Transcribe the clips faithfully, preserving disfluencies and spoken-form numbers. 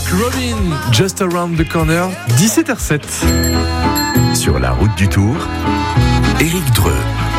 Robin, Just Around the Corner, dix-sept heures sept. Sur la route du Tour, Éric Dreux.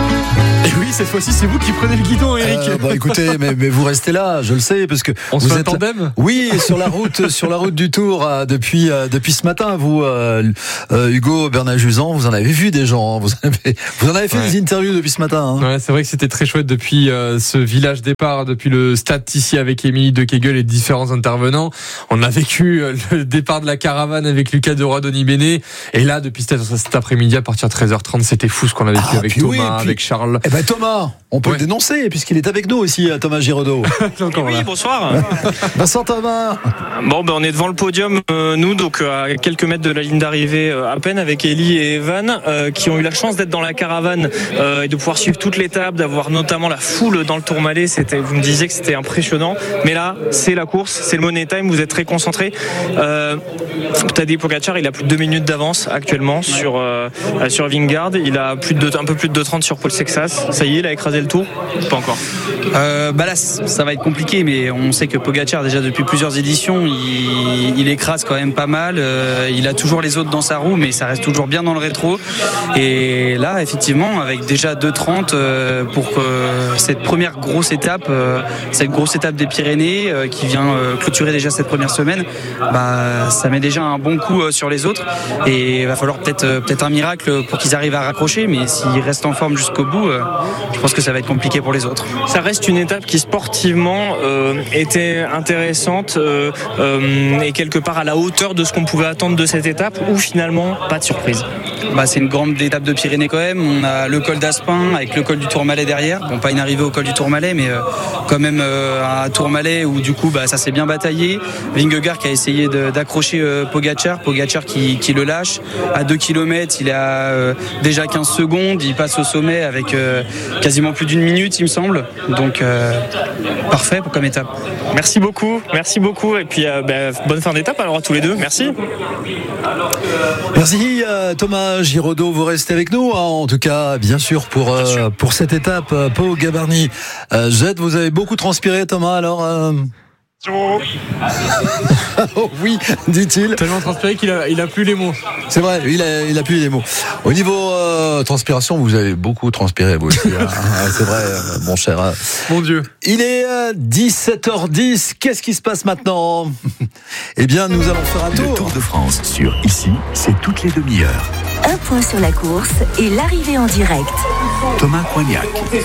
Et oui, cette fois-ci, c'est vous qui prenez le guidon, Eric. Euh, bah, écoutez, mais, mais vous restez là, je le sais, parce que on vous se fait êtes un tandem. Oui, sur la route, sur la route du Tour euh, depuis euh, depuis ce matin. Vous, euh, euh, Hugo Bernat-Juzan, vous en avez vu des gens. Hein, vous en avez, vous en avez fait ouais. des interviews depuis ce matin. Hein. Ouais, c'est vrai que c'était très chouette depuis euh, ce village départ, depuis le stade ici avec Émilie de Kegel et différents intervenants. On a vécu euh, le départ de la caravane avec Lucas de Roy-Doni Béné. Et là, depuis cet, cet après-midi à partir de treize heures trente, c'était fou ce qu'on a vécu ah, avec Thomas, oui, puis, avec Charles. Eh ben Thomas, on peut ouais. le dénoncer puisqu'il est avec nous aussi, Thomas Giraudot. Oui, là. Bonsoir. Vincent Thomas. Bon, ben on est devant le podium, euh, nous, donc à quelques mètres de la ligne d'arrivée, euh, à peine, avec Ellie et Evan, euh, qui ont eu la chance d'être dans la caravane euh, et de pouvoir suivre toute l'étape, d'avoir notamment la foule dans le Tourmalet. C'était, vous me disiez que c'était impressionnant, mais là, c'est la course, c'est le Money Time. Vous êtes très concentrés. Euh, Tadej Pogačar, il a plus de deux minutes d'avance actuellement sur euh, sur Vingegaard. Il a plus de un peu plus de deux trente sur Paul Sexas. Ça y est, il a écrasé le tour. Pas encore. Euh, bah là, ça va être compliqué, mais on sait que Pogačar, déjà depuis plusieurs éditions, il, il écrase quand même pas mal. Euh, il a toujours les autres dans sa roue, mais ça reste toujours bien dans le rétro. Et là, effectivement, avec déjà deux trente euh, pour que cette première grosse étape, euh, cette grosse étape des Pyrénées euh, qui vient euh, clôturer déjà cette première semaine, bah ça met déjà un bon coup euh, sur les autres. Et il va falloir peut-être euh, peut-être un miracle pour qu'ils arrivent à raccrocher. Mais s'ils restent en forme jusqu'au bout, euh, je pense que ça va être compliqué pour les autres. Ça reste une étape qui sportivement euh, était intéressante euh, euh, et quelque part à la hauteur de ce qu'on pouvait attendre de cette étape, ou finalement pas de surprise. Bah, c'est une grande étape de Pyrénées quand même. On a le col d'Aspin avec le col du Tourmalet derrière. Bon, pas une arrivée au col du Tourmalet, mais euh, quand même euh, un Tourmalet où du coup bah, ça s'est bien bataillé. Vingegaard qui a essayé de, d'accrocher euh, Pogačar, Pogačar qui, qui le lâche à deux kilomètres. Il a euh, déjà quinze secondes. Il passe au sommet avec euh, quasiment plus d'une minute, il me semble. Donc euh, parfait comme étape. Merci beaucoup, merci beaucoup. Et puis euh, bah, bonne fin d'étape alors à tous les deux. Merci. Merci euh, Thomas Giraudot, vous restez avec nous, hein, en tout cas bien sûr pour euh, bien sûr. pour cette étape. euh, Pau Gavarni, euh, Jette, vous avez beaucoup transpiré Thomas, alors euh... oh oui, dit-il. Tellement transpiré qu'il a, il a plus les mots. C'est vrai, il a, il a plus les mots. Au niveau euh, transpiration, vous avez beaucoup transpiré vous aussi. Hein. C'est vrai, euh, mon cher. Euh. Mon Dieu. Il est euh, dix-sept heures dix. Qu'est-ce qui se passe maintenant ? Eh bien, nous allons faire un tour. Le Tour de France sur Ici, c'est toutes les demi-heures. Un point sur la course et l'arrivée en direct. Thomas Coignac.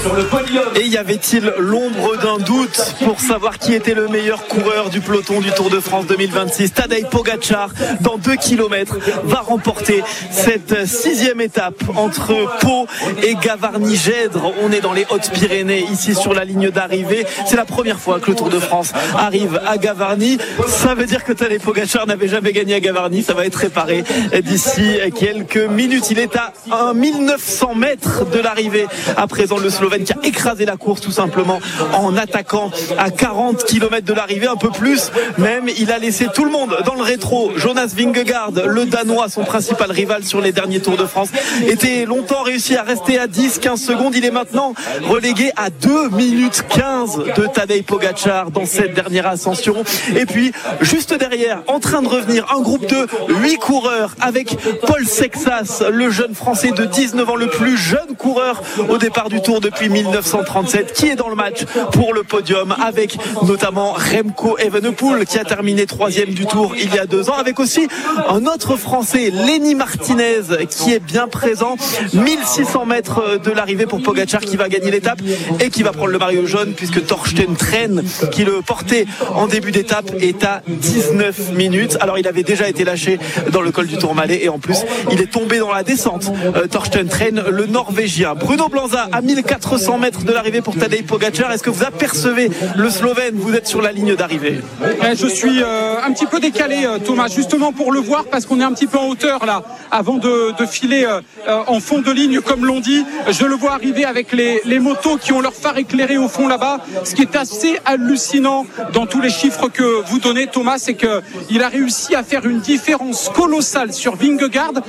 Et y avait-il l'ombre d'un doute pour savoir qui était le meilleur coureur du peloton du Tour de France deux mille vingt-six? Tadej Pogačar, dans deux kilomètres, va remporter cette sixième étape entre Pau et Gavarnie-Gèdre. On est dans les Hautes-Pyrénées, ici sur la ligne d'arrivée. C'est la première fois que le Tour de France arrive à Gavarnie. Ça veut dire que Tadej Pogačar n'avait jamais gagné à Gavarnie. Ça va être réparé d'ici quelques minutes. Il est à mille neuf cents mètres de l'arrivée. À présent, le Slovène qui a écrasé la course tout simplement en attaquant à quarante kilomètres de l'arrivée, un peu plus même. Il a laissé tout le monde dans le rétro. Jonas Vingegaard, le Danois, son principal rival sur les derniers Tours de France, était longtemps réussi à rester à dix quinze secondes. Il est maintenant relégué à deux minutes quinze de Tadej Pogačar dans cette dernière ascension. Et puis, juste derrière, en train de revenir, un groupe de huit coureurs avec Paul Sexas, le jeune Français de dix-neuf ans, le plus jeune coureur au départ du Tour depuis mille neuf cent trente-sept, qui est dans le match pour le podium, avec notamment Remco Evenepoel qui a terminé troisième du Tour il y a deux ans, avec aussi un autre Français, Lenny Martinez, qui est bien présent. mille six cents mètres de l'arrivée pour Pogačar, qui va gagner l'étape et qui va prendre le maillot jaune, puisque Torsten Tren, qui le portait en début d'étape, est à dix-neuf minutes. Alors il avait déjà été lâché dans le col du Tourmalet et en plus il est tombé dans la descente. euh, Torsten Tren, le Norvégien. Bruno Blanza à mille quatre cents mètres de l'arrivée pour Tadej Pogačar. Est-ce que vous apercevez le Slovène? Vous êtes sur la ligne d'arrivée. Je suis euh, un petit peu décalé, Thomas, justement pour le voir, parce qu'on est un petit peu en hauteur là, avant de, de filer euh, en fond de ligne, comme l'on dit. Je le vois arriver avec les, les motos qui ont leur phare éclairé au fond là-bas. Ce qui est assez hallucinant dans tous les chiffres que vous donnez, Thomas, c'est qu'il a réussi à faire une différence colossale sur Vingegaard dans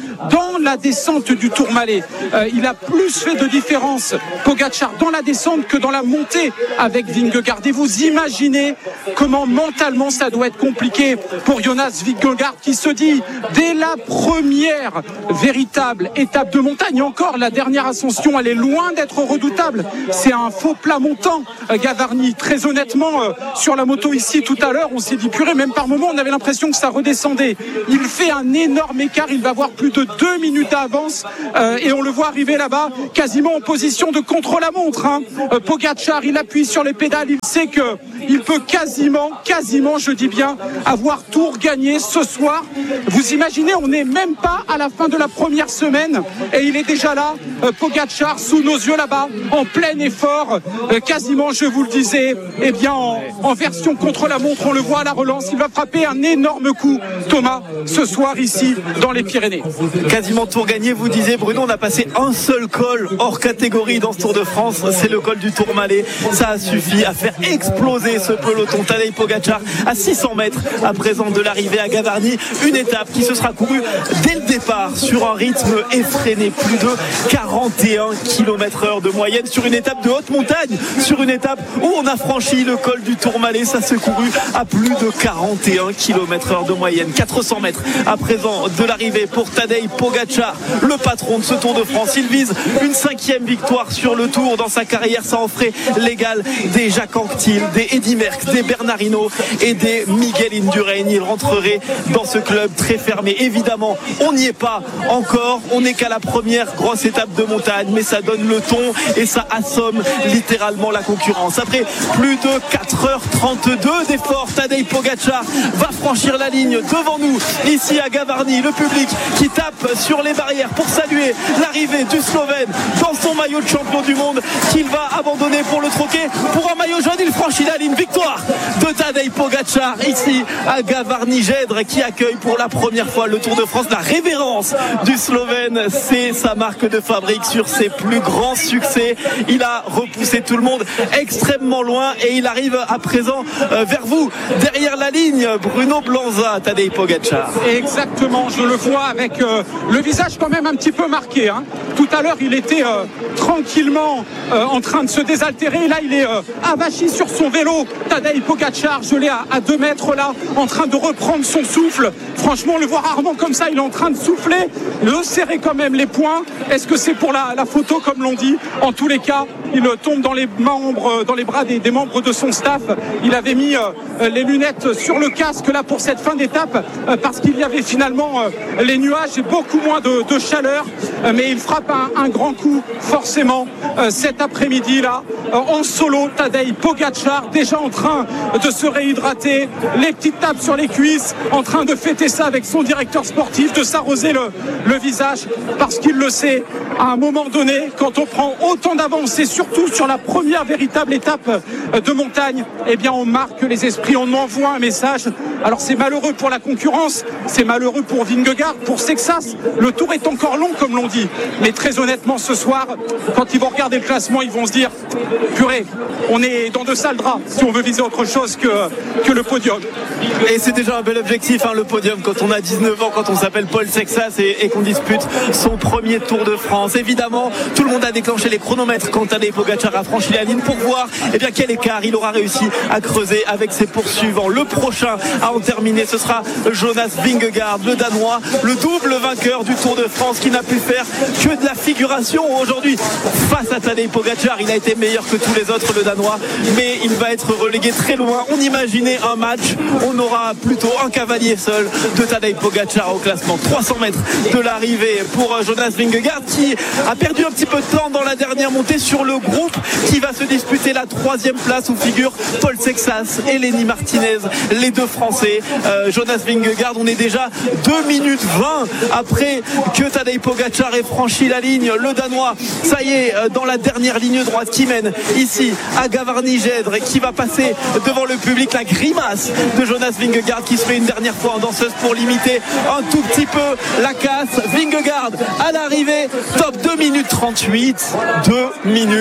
dans la descente du Tourmalet. Euh, il a plus fait de différence, Pogačar, dans la descente que dans la montée avec Vingegaard. Et vous imaginez comment mentalement ça doit être compliqué pour Jonas Vingegaard qui se dit, dès la première véritable étape de montagne, encore la dernière ascension, elle est loin d'être redoutable. C'est un faux plat montant, euh, Gavarni. Très honnêtement, euh, sur la moto ici tout à l'heure, on s'est dit purée, même par moment on avait l'impression que ça redescendait. Il fait un énorme écart, il va avoir plus de deux minutes d'avance euh, et on le voit arriver là-bas quasiment en position de contre-la-montre. Hein. Euh, Pogačar, il appuie sur les pédales, il sait que il peut quasiment, quasiment, je dis bien, avoir tout regagné ce soir. Vous imaginez, on n'est même pas à la fin de la première semaine et il est déjà là, euh, Pogačar, sous nos yeux là-bas, en plein effort, euh, quasiment, je vous le disais, eh bien en, en version contre-la-montre, on le voit à la relance, il va frapper un énorme coup, Thomas, ce soir ici dans les Pyrénées. Quasiment tout gagné, vous disiez Bruno, on a passé un seul col hors catégorie dans ce Tour de France, c'est le col du Tourmalet. Ça a suffi à faire exploser ce peloton. Tadej Pogačar à six cents mètres à présent de l'arrivée à Gavarni, une étape qui se sera courue dès le départ sur un rythme effréné, plus de quarante et un kilomètres heure de moyenne sur une étape de haute montagne, sur une étape où on a franchi le col du Tourmalet. Ça s'est couru à plus de quarante et un kilomètres heure de moyenne, quatre cents mètres à présent de l'arrivée pour Tadej Pogačar, le patron de ce Tour de France. Il vise une cinquième victoire sur le Tour dans sa carrière, ça en ferait l'égal des Jacques Anquetil, des Eddy Merckx, des Bernard Hinault et des Miguel Indurain. Il rentrerait dans ce club très fermé. Évidemment, on n'y est pas encore, on n'est qu'à la première grosse étape de montagne, mais ça donne le ton et ça assomme littéralement la concurrence. Après plus de quatre heures trente-deux d'efforts, Tadej Pogačar va franchir la ligne devant nous ici à Gavarni. Le public qui tape sur les barrières pour saluer l'arrivée du Slovène dans son maillot de champion du monde qu'il va abandonner pour le troquer pour un maillot jaune. Il franchit la ligne. Victoire de Tadej Pogačar ici à Gavarni-Gèdre qui accueille pour la première fois le Tour de France. La révérence du Slovène, c'est sa marque de fabrique sur ses plus grands succès. Il a repoussé tout le monde extrêmement loin et il arrive à présent euh, vers vous, derrière la ligne. Bruno Blanza, Tadej Pogačar. Exactement, je le vois avec euh, le visage quand même un petit peu marqué. Hein. Tout à l'heure, il était euh, tranquillement euh, en train de se désaltérer. Là, il est euh, avachi sur son vélo. Tadej Pogačar, je l'ai à, à deux mètres là, en train de reprendre son souffle. Franchement, on le voit rarement comme ça. Il est en train de souffler, de serrer quand même les poings. Est-ce que c'est pour la, la photo, comme l'on dit? En tous les cas, il tombe dans les membres, dans les bras des, des membres de son staff. Il avait mis euh, les lunettes sur le casque là pour cette fin d'étape euh, parce qu'il y avait finalement euh, les nuages et beaucoup moins de, de chaleur. Euh, mais il frappe un, un grand coup forcément euh, cet après-midi là euh, en solo. Tadej Pogačar déjà en train de se réhydrater, les petites tapes sur les cuisses, en train de fêter ça avec son directeur sportif, de s'arroser le, le visage parce qu'il le sait, à un moment donné, quand on prend autant d'avance et surtout sur la première véritable étape de montagne, eh bien on marque les esprits, on envoie un message. Alors c'est malheureux pour la concurrence, c'est malheureux pour Vingegaard, pour Sexas. Le Tour est encore long comme l'on dit, mais très honnêtement ce soir, quand ils vont regarder le classement, ils vont se dire purée, on est dans de sales draps si on veut viser autre chose que, que le podium. Et c'est déjà un bel objectif, hein, le podium, quand on a dix-neuf ans, quand on s'appelle Paul Sexas et, et qu'on dispute son premier Tour de France. Évidemment, tout le monde a déclenché les chronomètres quand Tadej Pogačar a franchi la ligne pour voir eh bien, quel écart il aura réussi à creuser avec ses poursuivants. Le prochain à en terminer, ce sera Jonas Vingegaard, le Danois, le double vainqueur du Tour de France qui n'a pu faire que de la figuration aujourd'hui face à Tadej Pogačar. Il a été meilleur que tous les autres, le Danois, mais il va être relégué très loin. On imaginait un match, on aura plutôt un cavalier seul de Tadej Pogačar au classement. trois cents mètres de l'arrivée pour Jonas Vingegaard qui a perdu un petit peu de temps dans la dernière montée sur le groupe qui va se disputer la troisième place où figurent Paul Sexas et Lenny Martinez, les deux Français. euh, Jonas Vingegaard, on est déjà deux minutes vingt après que Tadej Pogačar ait franchi la ligne. Le Danois, ça y est, dans la dernière ligne droite qui mène ici à Gavarni-Gèdre, qui va passer devant le public. La grimace de Jonas Vingegaard qui se fait une dernière fois en danseuse pour limiter un tout petit peu la casse. Vingegaard à l'arrivée, top deux minutes trente-huit, deux minutes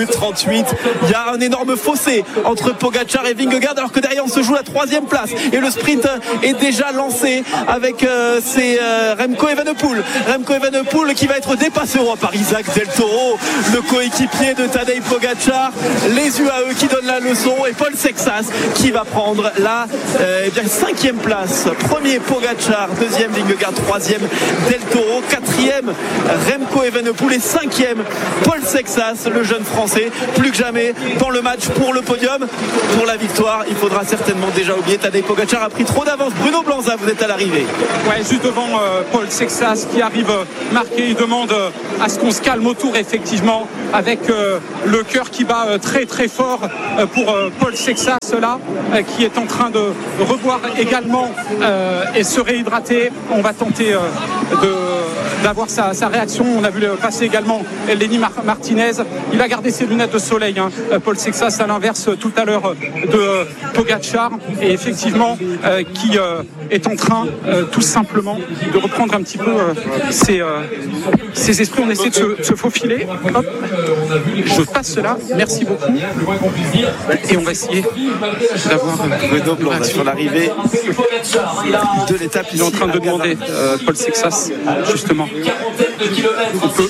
minutes trente-huit. Il y a un énorme fossé entre Pogacar et Vingegaard, alors que derrière on se joue la troisième place. Et le sprint est déjà lancé avec euh, c'est euh, Remco Evenepoel. Remco Evenepoel qui va être dépassé oh, par Isaac Del Toro, le coéquipier de Tadej Pogacar. Les U A E qui donnent la leçon et Paul Sexas qui va prendre la euh, eh bien, cinquième place. Premier Pogacar, deuxième Vingegaard, troisième Del Toro, quatrième Remco Evenepoel et cinquième Paul Sexas, le jeune français, plus que jamais dans le match pour le podium. Pour la victoire, il faudra certainement déjà oublier Tadej Pogacar a pris trop d'avance. Bruno Blanza, vous êtes à l'arrivée. Ouais, juste devant euh, Paul Sexas qui arrive euh, marqué. Il demande euh, à ce qu'on se calme autour, effectivement, avec euh, le cœur qui bat euh, très très fort euh, pour euh, Paul Sexas là, euh, qui est en train de reboire également euh, et se réhydrater. On va tenter euh, de d'avoir sa, sa réaction. On a vu passer également Lenny Martinez. Il a gardé ses lunettes de soleil, hein. Paul Sexas, à l'inverse tout à l'heure de Pogacar, et effectivement euh, qui euh, est en train euh, tout simplement de reprendre un petit peu euh, ses, euh, ses esprits. On essaie de se, se faufiler. Hop. Je passe cela. Merci beaucoup. Et on va essayer d'avoir Bruno Blanza sur l'arrivée de l'étape. Il est en train de demander euh, Paul Sexas justement on peut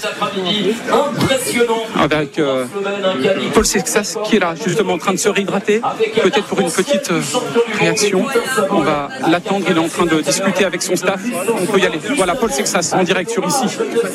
avec euh, Paul Sexas qui est là justement en train de se réhydrater, peut-être pour une petite euh, réaction. On va l'attendre, il est en train de discuter avec son staff. On peut y aller. Voilà Paul Sexas en direct sur ici.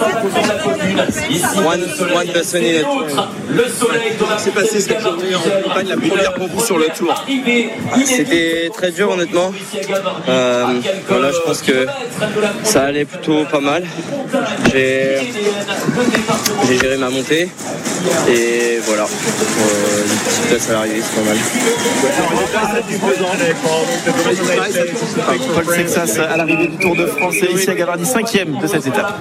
One, one person in it. Comment s'est passé cette journée en campagne, la première pour vous sur le tour? C'était très dur honnêtement. Euh, voilà, je pense que ça allait plutôt pas mal. J'ai, j'ai géré ma montée et voilà, euh, une petite place à l'arrivée, c'est pas mal. Paul Sexas à l'arrivée du Tour de France et ici à Gavarnie, cinquième de cette étape.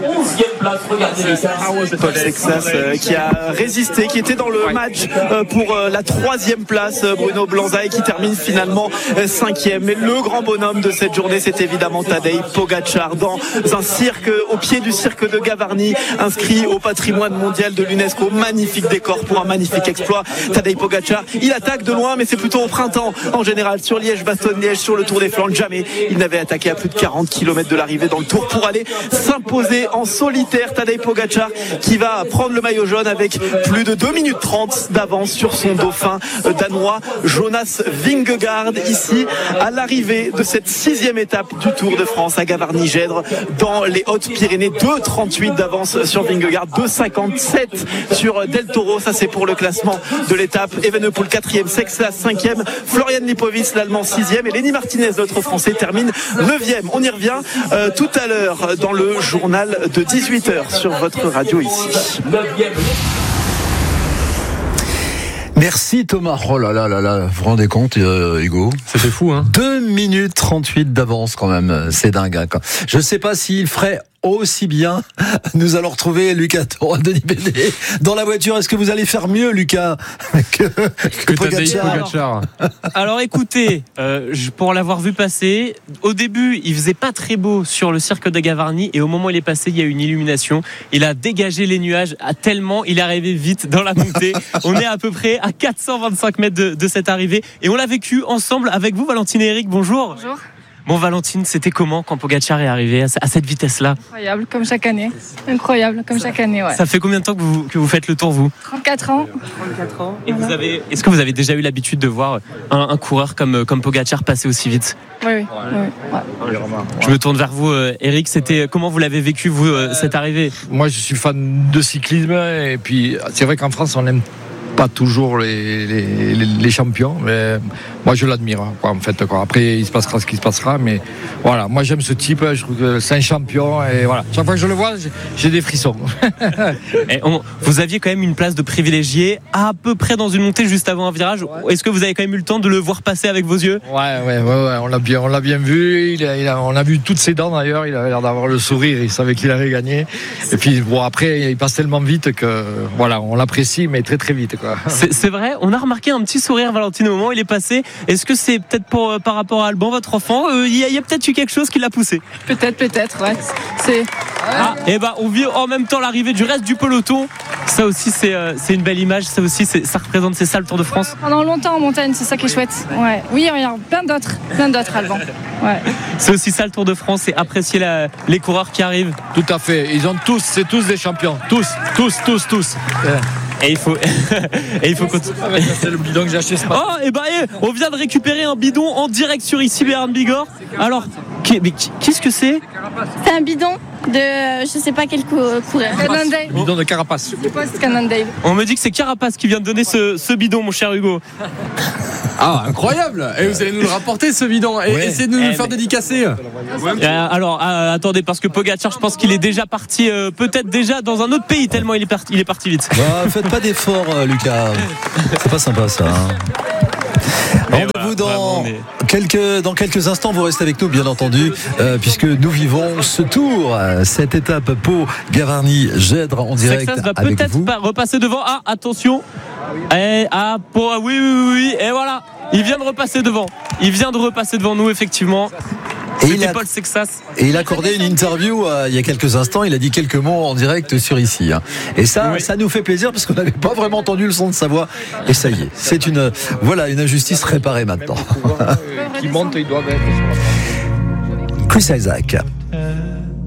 Paul Sexas euh, qui a résisté, qui était dans le match euh, pour euh, la troisième place, Bruno Blanza, et qui termine finalement euh, cinquième. Mais le grand bonhomme de cette journée, c'est évidemment Tadej Pogacar dans un cirque, au pied du cirque de Gavarnie, inscrit au patrimoine mondial de l'UNESCO. Magnifique décor pour un magnifique exploit. Tadej Pogacar, il attaque de loin, mais c'est plutôt au printemps en général. Sur Liège-Bastogne-Liège, sur le Tour des Flandres, jamais il n'avait attaqué à plus de quarante kilomètres de l'arrivée dans le Tour pour aller s'imposer en solitaire. Tadej Pogacar qui va prendre le maillot jaune avec plus de deux minutes trente d'avance sur son dauphin danois Jonas Vingegaard, ici à l'arrivée de cette sixième étape du Tour de France à Gavarnie-Gèdre dans les Hautes-Pyrénées. Deux trente-huit d'avance sur Vingegaard, deux cinquante-sept sur Del Toro. Ça c'est pour le classement de l'étape. Evenepoel quatrième, Sexas cinquième, Florian Lipovitz l'allemand sixième et Lenny Martinez, l'autre français, termine neuvième. On y revient euh, tout à l'heure dans le journal de dix-huit heures sur votre radio ici. Merci Thomas. Oh là là là là, vous vous rendez compte, euh, Hugo? C'était fou, hein? deux minutes trente-huit d'avance quand même, c'est dingue. Hein. Je ne sais pas s'il ferait aussi bien. Nous allons retrouver Lucas Denis Bénet dans la voiture. Est-ce que vous allez faire mieux, Lucas, que, que, que Pogacar? Pogacar. Alors écoutez, euh, pour l'avoir vu passer, au début, il faisait pas très beau sur le cirque de Gavarnie et au moment où il est passé, il y a eu une illumination. Il a dégagé les nuages à tellement il est arrivé vite dans la montée. On est à peu près à quatre cent vingt-cinq mètres de, de cette arrivée et on l'a vécu ensemble avec vous, Valentine et Eric. Bonjour. Bonjour. Bon, Valentine, c'était comment quand Pogacar est arrivé à cette vitesse-là? Incroyable, comme chaque année. Incroyable, comme chaque année, ouais. Ça fait combien de temps que vous, que vous faites le tour, vous? trente-quatre ans. trente-quatre ans. Et vous avez, est-ce que vous avez déjà eu l'habitude de voir un, un coureur comme, comme Pogacar passer aussi vite? Oui, oui. oui, oui. Je me tourne vers vous, euh, Eric. C'était, comment vous l'avez vécu, vous, euh, cette arrivée? Moi, je suis fan de cyclisme et puis c'est vrai qu'en France, on aime pas toujours les, les, les champions, mais moi je l'admire quoi, en fait quoi. Après il se passera ce qui se passera, mais voilà, moi j'aime ce type, je trouve que c'est un champion et voilà, chaque fois que je le vois j'ai, j'ai des frissons. Et on, vous aviez quand même une place de privilégié à peu près dans une montée juste avant un virage. Ouais. Est-ce que vous avez quand même eu le temps de le voir passer avec vos yeux? Ouais, ouais, ouais, ouais, on l'a bien, on l'a bien vu. Il a, il a, on a vu toutes ses dents d'ailleurs. Il avait l'air d'avoir le sourire. Il savait qu'il allait gagner. Et puis bon, après il passe tellement vite que voilà, on l'apprécie, mais très très vite quoi. C'est, c'est vrai, on a remarqué un petit sourire, Valentine, au moment où il est passé. Est-ce que c'est peut-être pour, par rapport à Alban, votre enfant? Il euh, y, y a peut-être eu quelque chose qui l'a poussé? Peut-être, peut-être, ouais. C'est... Ah, et bah, on vit en même temps l'arrivée du reste du peloton. Ça aussi, c'est, euh, c'est une belle image. Ça aussi, c'est, ça représente, c'est ça le Tour de France. Pendant longtemps en montagne, c'est ça qui est chouette. Ouais. Oui, il y a plein d'autres, plein d'autres Alban. Ouais. C'est aussi ça le Tour de France, c'est apprécier la, les coureurs qui arrivent. Tout à fait. Ils ont tous, c'est tous des champions. Tous, tous, tous, tous. Et il faut, et il faut continuer. C'est le bidon que j'ai acheté ce matin. Oh, et bah, eh, on vient de récupérer un bidon en direct sur ici, Berne Bigorre. Alors, qui- mais qui- qu'est-ce que c'est? C'est un bidon de euh, je sais pas quel cou- coureur. Cannondale. Bidon de Carapace. Je sais pas, c'est Cannondale. On me dit que c'est Carapace qui vient de donner ce, ce bidon, mon cher Hugo. Ah, incroyable. Et vous allez nous le rapporter, ce bidon. Et Ouais. essayez de nous Eh, le faire mais- dédicacer. Euh, alors, euh, attendez, parce que Pogacar, je pense qu'il est déjà parti, euh, peut-être déjà dans un autre pays, tellement il est parti, il est parti vite. Bah, faites pas d'efforts, euh, Lucas. C'est pas sympa, ça. hein. Mais Rendez-vous voilà, dans, vraiment, mais- quelques, dans quelques instants. Vous restez avec nous, bien entendu, euh, puisque nous vivons ce tour, euh, cette étape Pau Gavarnie Gèdre en direct Sexas va avec peut-être vous. pas repasser devant. Ah, attention. Et, ah, pour, oui, oui, oui, oui. Et voilà. Il vient de repasser devant. Il vient de repasser devant nous, effectivement. Et il, C'était a, Paul Sexas. et il a accordé une interview euh, il y a quelques instants. Il a dit quelques mots en direct sur ici. hein. Et ça, Oui. ça nous fait plaisir parce qu'on n'avait pas vraiment entendu le son de sa voix. Et ça y est, c'est une, voilà, une injustice réparée maintenant. Qui monte, ils doivent être. Chris Isaac. Euh,